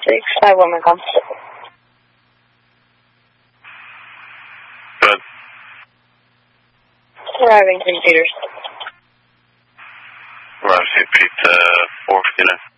651 Macomb. Good. Arriving St. Peter's. Arriving St. Pete, 459.